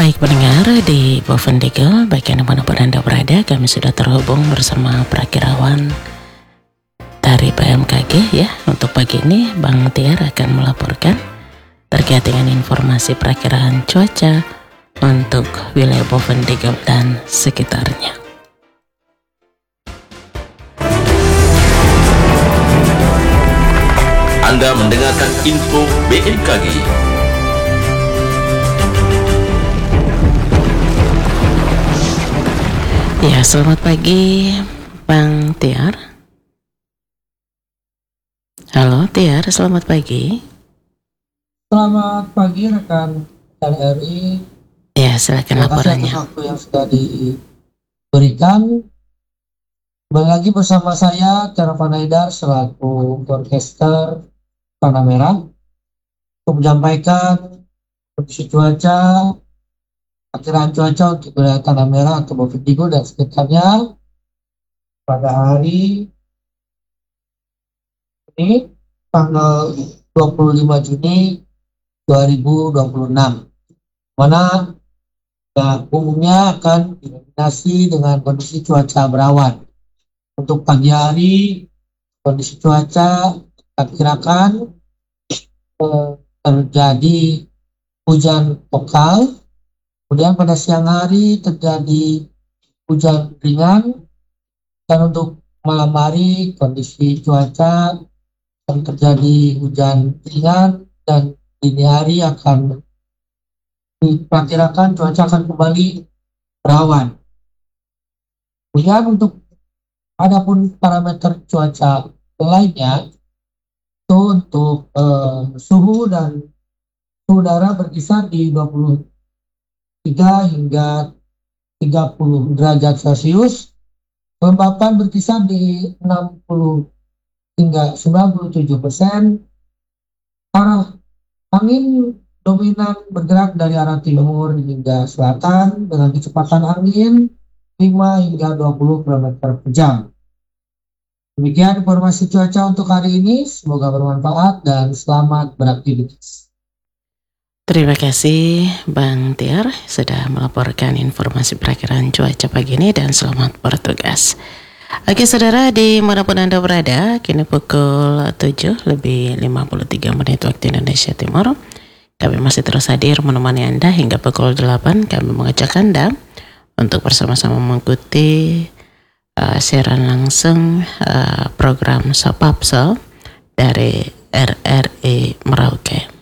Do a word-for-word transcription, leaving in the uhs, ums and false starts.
Baik pendengar di Bovendigel, baik yang dimanapun Anda berada, kami sudah terhubung bersama Prakirawan dari B M K G ya. Untuk pagi ini Bang Tiar akan melaporkan terkait dengan informasi perakiraan cuaca untuk wilayah Bovendigel dan sekitarnya. Anda mendengarkan info B M K G. Ya, selamat pagi Bang Tiar. Halo Tiar, selamat pagi. Selamat pagi rekan L R I. Ya, silakan laporannya. Terima kasih atas waktu yang sudah diberikan. Kembali lagi bersama saya Teravan Haidar selaku forecaster Tanah Merah untuk menyampaikan kondisi cuaca, perkiraan cuaca untuk wilayah Tanah Merah atau Bovendigel dan sekitarnya pada hari ini tanggal dua puluh lima Juni dua ribu dua puluh enam, mana ya, umumnya akan didominasi dengan kondisi cuaca berawan. Untuk pagi hari kondisi cuaca diperkirakan eh, terjadi hujan lokal, kemudian pada siang hari terjadi hujan ringan, dan untuk malam hari kondisi cuaca akan terjadi hujan ringan dan dini hari akan diperkirakan cuaca akan kembali berawan. Kemudian untuk adapun parameter cuaca lainnya itu untuk eh, suhu dan suhu udara berkisar di dua puluh tiga hingga tiga puluh derajat Celcius. Kelembapan berkisar di enam puluh hingga sembilan puluh tujuh persen. Arah angin dominan bergerak dari arah timur hingga selatan dengan kecepatan angin lima hingga dua puluh kilometer per jam. Demikian informasi cuaca untuk hari ini. Semoga bermanfaat dan selamat beraktivitas. Terima kasih Bang Tiar sudah melaporkan informasi perakiraan cuaca pagi ini dan selamat bertugas. Oke saudara, dimanapun Anda berada, kini pukul tujuh lebih lima puluh tiga menit waktu Indonesia Timur. Kami masih terus hadir menemani Anda hingga pukul delapan. Kami mengajak Anda untuk bersama-sama mengikuti uh, siaran langsung uh, program Sapapsel dari R R I Merauke.